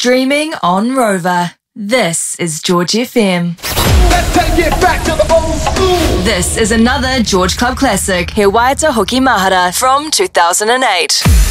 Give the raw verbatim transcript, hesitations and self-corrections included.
Streaming on Rover. This is George F M. Let's take it back to the old school. This is another George Club classic, He Waiata Hoki Mahara from two thousand eight.